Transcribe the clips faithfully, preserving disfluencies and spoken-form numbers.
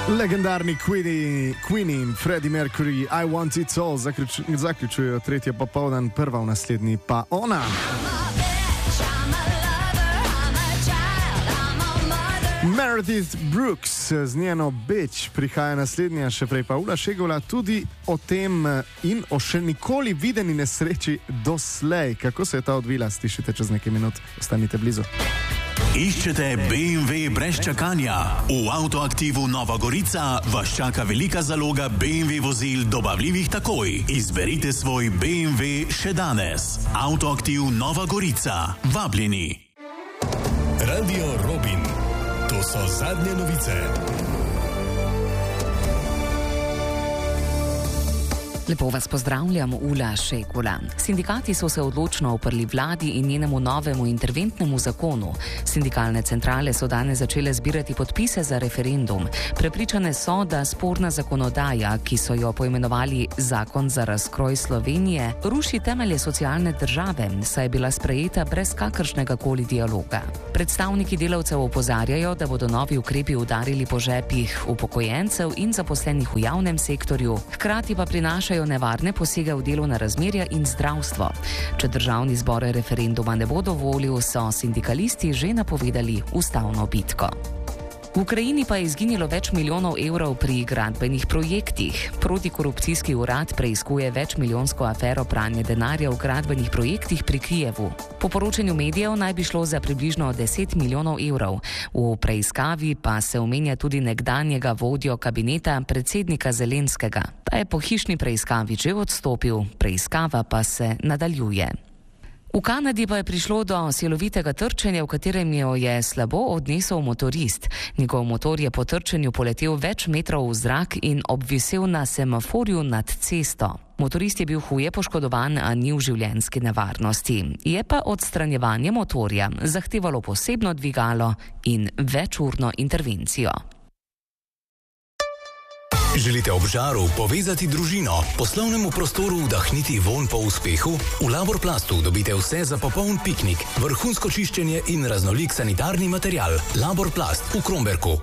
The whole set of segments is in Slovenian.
Legendarni Queenie, Queenie in Freddie Mercury, I Want It All, zaključ, zaključujejo tretje popoldan, prva v naslednji pa ona. Meredith Brooks z njeno Bitch prihaja naslednja, še prej pa Ula Šegola, tudi o tem in o še nikoli videni nesreči doslej. Kako se je ta odvila, slišite čez nekaj minut, ostanite blizu. Iščete B M W brez čakanja? V Avtoaktivu Nova Gorica vas čaka velika zaloga B M W vozil dobavljivih takoj. Izberite svoj B M W še danes. Avtoaktiv Nova Gorica. Vabljeni. Radio Robin. To so zadnje novice. Lepo vas pozdravljam, Ula Šegula. Sindikati so se odločno uprli vladi in njenemu novemu interventnemu zakonu. Sindikalne centrale so danes začele zbirati podpise za referendum. Prepričane so, da sporna zakonodaja, ki so jo poimenovali Zakon za razkroj Slovenije, ruši temelje socialne države, saj je bila sprejeta brez kakršnega koli dialoga. Predstavniki delavcev opozarjajo, da bodo novi ukrepi udarili po žepih upokojencev in zaposlenih v javnem sektorju, hkrati pa prinašajo nevarne posege v delovna razmerja in zdravstvo. Če državni zbor referenduma ne bo dovolil, so sindikalisti že napovedali ustavno bitko. V Ukrajini pa je izginilo več milijonov evrov pri gradbenih projektih. Protikorupcijski urad preiskuje večmilijonsko afero pranja denarja v gradbenih projektih pri Kijevu. Po poročanju medijev naj bi šlo za približno deset milijonov evrov. V preiskavi pa se omenja tudi nekdanjega vodjo kabineta predsednika Zelenskega. Ta je po hišni preiskavi že odstopil, preiskava pa se nadaljuje. V Kanadi pa je prišlo do silovitega trčenja, v katerem jo je slabo odnesel motorist. Njegov motor je po trčenju poletel več metrov v zrak in obvisel na semaforju nad cesto. Motorist je bil huje poškodovan, a ni v življenjski nevarnosti. Je pa odstranjevanje motorja zahtevalo posebno dvigalo in večurno intervencijo. Želite ob žaru povezati družino, poslovnemu prostoru vdahniti vonj po uspehu? V Laborplastu dobite vse za popoln piknik, vrhunsko čiščenje in raznolik sanitarni material. Laborplast v Kromberku.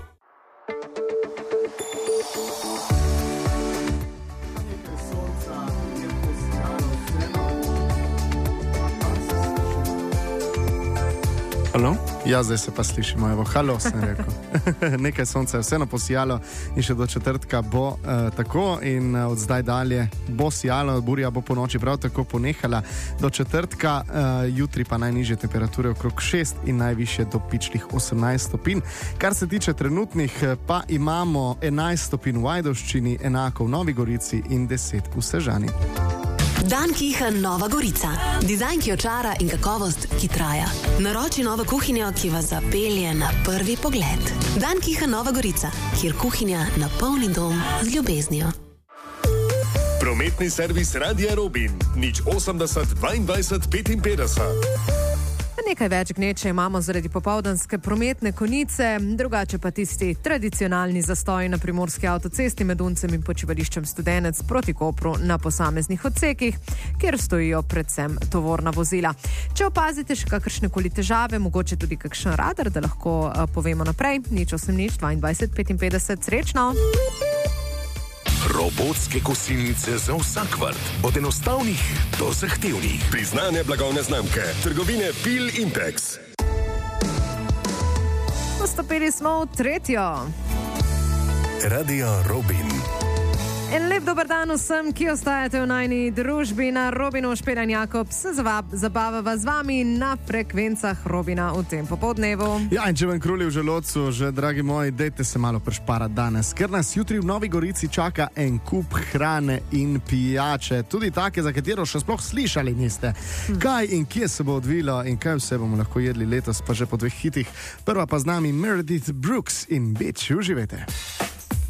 Halo? Ja, zdaj se pa slišimo, evo, halo, sem rekel. Nekaj sonca je vseeno posijalo in še do četrtka bo uh, tako in uh, od zdaj dalje bo sijalo, burja bo po noči prav tako ponehala do četrtka, uh, jutri pa najnižje temperature okrog šest in najvišje do pičlih osemnajst stopinj. Kar se tiče trenutnih, pa imamo enajst stopinj v Ajdovščini, enako v Novi Gorici in deset v Sežani. Dan Kiha Nova Gorica. Dizajn, ki očara in kakovost, ki traja. Naroči novo kuhinjo, ki vas zapelje na prvi pogled. Dan Kiha Nova Gorica, kjer kuhinja napolni dom z ljubeznijo. Prometni servis Radia Robin. nič osemdeset dvaindvajset petinpetdeset. Nekaj več gneče imamo zaradi popoldanske prometne konice, drugače pa tisti tradicionalni zastoj na primorski avtocesti med Uncem in počivališčem Studenec proti Kopru na posameznih odsekih, kjer stojijo predvsem tovorna vozila. Če opazite še kakršnekoli težave, mogoče tudi kakšen radar, da lahko uh, povemo naprej, nič osem nič dvaindvajset petinpetdeset, srečno! Robotske kosilnice za vsak vrt. Od enostavnih do zahtevnih. Priznane blagovne znamke. Trgovine Pil Impex. Postopili smo v tretjo. Radio Robin. En lep dober dan vsem, ki ostajate v najni družbi. Na Robinu Špeljan Jakob se zabavava z vami na frekvencah Robina v tem popoldnevu. Ja, in če vam kruli v želodcu, že, dragi moji, dejte se malo prešparati danes, ker nas jutri v Novi Gorici čaka en kup hrane in pijače, tudi take, za katero še sploh slišali niste. Hm. Kaj in kje se bo odvilo in kaj vse bomo lahko jedli letos, pa že po dveh hitih. Prva pa z nami Meredith Brooks in Bitch. Uživajte.